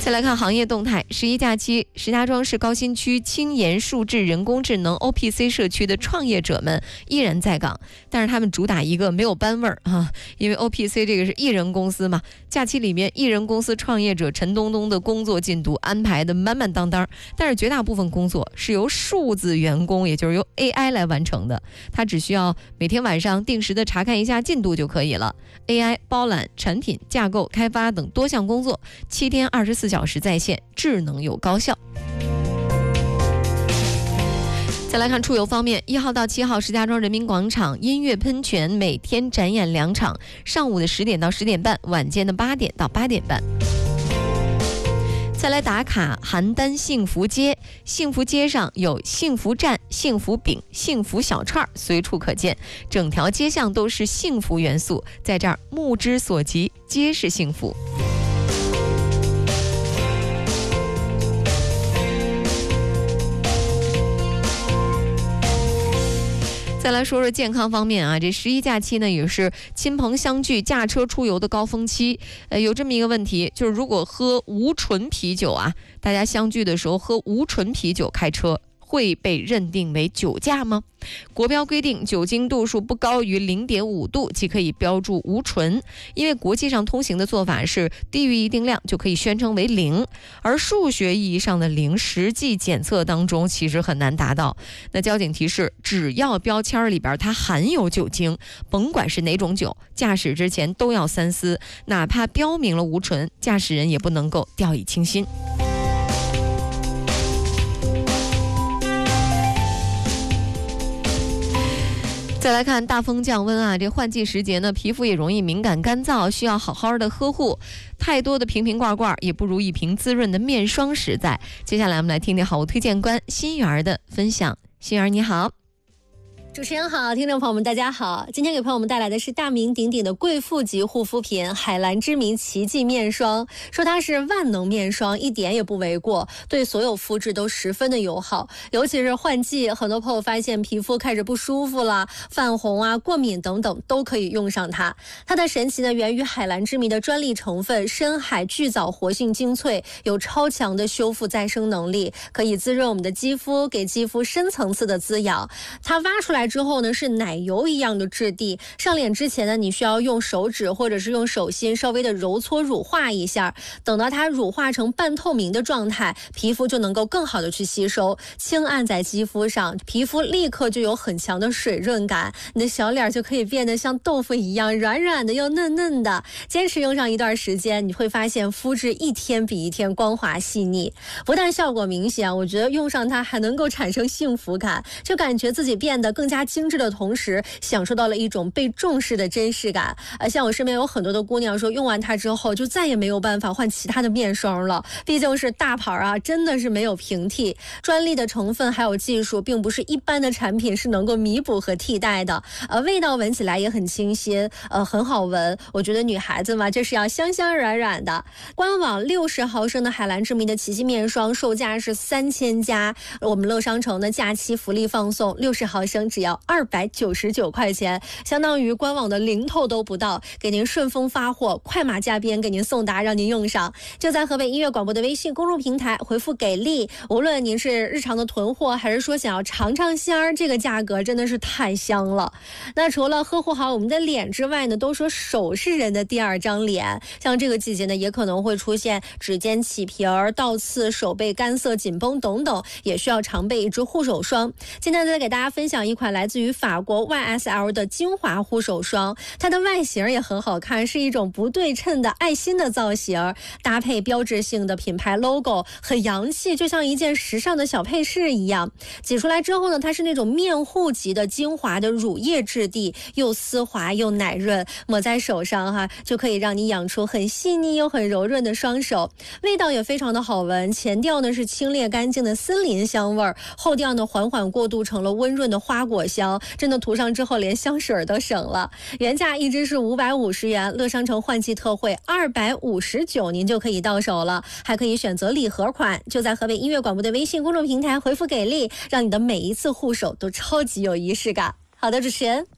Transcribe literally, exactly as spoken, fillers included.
再来看行业动态，十一假期，石家庄市高新区青研数智人工智能 O P C 社区的创业者们依然在岗，但是他们主打一个没有班味儿啊，因为 O P C 这个是艺人公司嘛，假期里面艺人公司创业者陈东东的工作进度安排的满满当当，但是绝大部分工作是由数字员工，也就是由 A I 来完成的，他只需要每天晚上定时的查看一下进度就可以了。 A I 包揽产品架构开发等多项工作，七天二十四小时在线，智能又高效。再来看出游方面，一号到七号，石家庄人民广场音乐喷泉每天展演两场，上午的十点到十点半，晚间的八点到八点半。再来打卡邯郸幸福街，幸福街上有幸福站、幸福饼、幸福小串随处可见，整条街巷都是幸福元素，在这儿目之所及，皆是幸福。再来说说健康方面啊，这十一假期呢也是亲朋相聚、驾车出游的高峰期。呃，有这么一个问题，就是如果喝无醇啤酒啊，大家相聚的时候喝无醇啤酒开车，会被认定为酒驾吗？国标规定，酒精度数不高于 零点五 度即可以标注无醇，因为国际上通行的做法是低于一定量就可以宣称为零，而数学意义上的零，实际检测当中其实很难达到。那交警提示，只要标签里边它含有酒精，甭管是哪种酒，驾驶之前都要三思，哪怕标明了无醇，驾驶人也不能够掉以轻心。再来看大风降温啊，这换季时节呢，皮肤也容易敏感干燥，需要好好的呵护。太多的瓶瓶罐罐也不如一瓶滋润的面霜实在。接下来我们来听听好物推荐官心媛的分享。心媛你好。 主持人好，听众朋友们大家好，今天给朋友们带来的是大名鼎鼎的贵妇级护肤品海蓝之谜奇迹面霜。说它是万能面霜一点也不为过，对所有肤质都十分的友好，尤其是换季，很多朋友发现皮肤开始不舒服了，泛红啊、过敏等等都可以用上它。它的神奇呢源于海蓝之谜的专利成分深海巨藻活性精粹，有超强的修复再生能力，可以滋润我们的肌肤，给肌肤深层次的滋养。它挖出来之后呢，是奶油一样的质地，上脸之前呢，你需要用手指或者是用手心稍微的揉搓乳化一下，等到它乳化成半透明的状态，皮肤就能够更好的去吸收，轻按在肌肤上，皮肤立刻就有很强的水润感，你的小脸就可以变得像豆腐一样软软的又嫩嫩的。坚持用上一段时间，你会发现肤质一天比一天光滑细腻，不但效果明显，我觉得用上它还能够产生幸福感，就感觉自己变得更加精致的同时，享受到了一种被重视的真实感。呃，像我身边有很多的姑娘说，用完它之后就再也没有办法换其他的面霜了，毕竟是大牌啊，真的是没有平替。专利的成分还有技术，并不是一般的产品是能够弥补和替代的。呃，味道闻起来也很清新，呃，很好闻。我觉得女孩子嘛，就是要香香软软的。官网六十毫升的海蓝之谜的奇迹面霜，售价是三千加。我们乐商城的假期福利放送，六十毫升只要二百九十九块钱，相当于官网的零头都不到，给您顺丰发货，快马加鞭给您送达，让您用上。就在河北音乐广播的微信公众平台回复给力，无论您是日常的囤货，还是说想要尝尝鲜儿，这个价格真的是太香了。那除了呵护好我们的脸之外呢，都说手是人的第二张脸，像这个季节呢，也可能会出现指尖起皮儿、倒刺、手背干涩紧绷等等，也需要常备一支护手霜。今天再给大家分享一款来自于法国 Y S L 的精华护手霜，它的外形也很好看，是一种不对称的爱心的造型，搭配标志性的品牌 logo， 很洋气，就像一件时尚的小配饰一样。挤出来之后呢，它是那种面护级的精华的乳液质地，又丝滑又奶润，抹在手上哈，就可以让你养出很细腻又很柔润的双手。味道也非常的好闻，前调呢是清冽干净的森林香味儿，后调呢缓缓过渡成了温润的花果香，真的涂上之后连香水都省了。原价一支是五百五十元，乐商城换季特惠二百五十九，您就可以到手了，还可以选择礼盒款。就在河北音乐广播的微信公众平台回复给力，让你的每一次护手都超级有仪式感。好的，主持人。